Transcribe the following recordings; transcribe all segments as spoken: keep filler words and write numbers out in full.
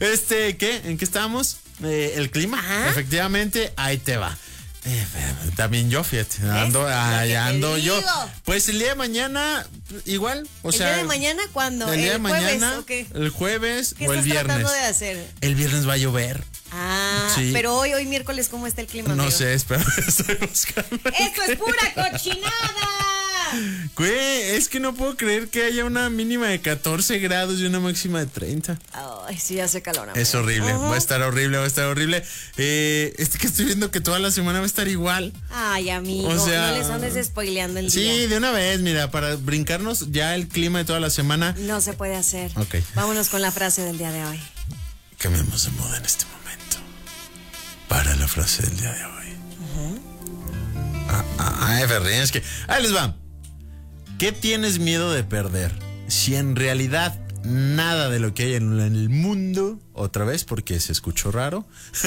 Este, ¿qué? ¿En qué estamos? Eh, el clima. Ajá. Efectivamente, ahí te va. Eh, también yo, fíjate, ando, allá ando yo. Pues el día de mañana, igual, o ¿El sea. día de mañana cuándo? El día de ¿El jueves mañana, o qué? el jueves ¿Qué o el estás viernes. tratando de hacer? El viernes va a llover. Ah, Sí. pero hoy, hoy miércoles, ¿cómo está el clima? No amigo? sé, espera, estoy buscando. ¡Esto es pura cochinada! Güey, es que no puedo creer que haya una mínima de catorce grados y una máxima de treinta. Ay, sí, hace calor. Amigo. Es horrible, uh-huh. va a estar horrible, va a estar horrible. Eh, este que estoy viendo que toda la semana va a estar igual. Ay, amigo, o sea, no les andes spoileando el sí, día. Sí, de una vez, mira, para brincarnos ya el clima de toda la semana. No se puede hacer. Ok. Vámonos con la frase del día de hoy. Cambiamos de moda en este momento. Para la frase del día de hoy. Uh-huh. Ah, ah, ay, Ferrín, es que... Ahí les va. ¿Qué tienes miedo de perder? Si en realidad nada de lo que hay en el mundo... Otra vez, porque se escuchó raro.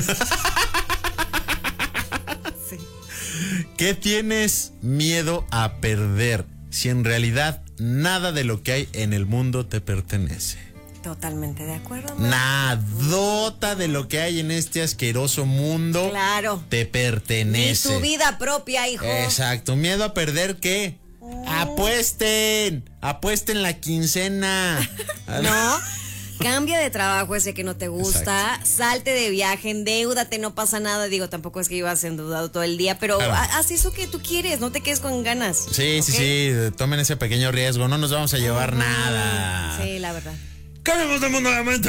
Sí. ¿Qué tienes miedo a perder? Si en realidad nada de lo que hay en el mundo te pertenece. Totalmente de acuerdo, amor. Nadota de lo que hay en este asqueroso mundo claro. te pertenece. Ni tu vida propia, hijo. Exacto. ¿Miedo a perder qué? Oh. Apuesten. Apuesten la quincena. No. Cambia de trabajo ese que no te gusta. Exacto. Salte de viaje, endeúdate, no pasa nada. Digo, tampoco es que ibas endeudado todo el día, pero claro. haz eso que tú quieres, no te quedes con ganas. Sí, ¿okay? sí, sí. Tomen ese pequeño riesgo. No nos vamos a llevar uh-huh. nada. Sí, la verdad. ¡Cambiamos de mundo nuevamente!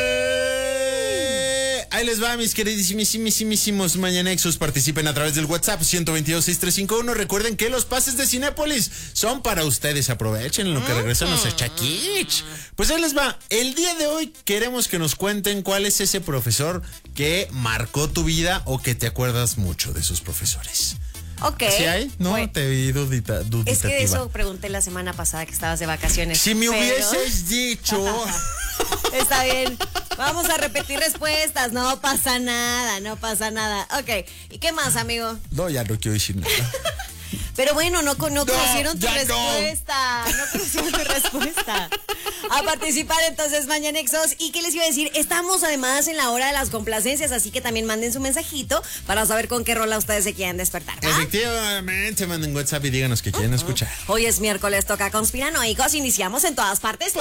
Ahí les va, mis queridísimos Mañanexos. Participen a través del WhatsApp ciento veintidós, sesenta y tres cincuenta y uno. Recuerden que los pases de Cinépolis son para ustedes. Aprovechen lo que regresan los Chakich. Pues ahí les va. El día de hoy queremos que nos cuenten cuál es ese profesor que marcó tu vida o que te acuerdas mucho de sus profesores. Ok. ¿Sí hay? No, bueno, te vi dudita, duditativa. Es que eso pregunté la semana pasada que estabas de vacaciones. Si me pero... hubieses dicho. Está bien. Vamos a repetir respuestas. No pasa nada, no pasa nada. Ok. ¿Y qué más, amigo? No, ya no quiero decir nada. Pero bueno, no, no, no conocieron tu respuesta. No. no conocieron tu respuesta. A participar entonces, Mañanexos. ¿Y qué les iba a decir? Estamos además en la hora de las complacencias, así que también manden su mensajito para saber con qué rola ustedes se quieren despertar, ¿va? Efectivamente, manden WhatsApp y díganos que quieren uh-huh. escuchar. Hoy es miércoles, toca conspiranoicos. Iniciamos en todas partes.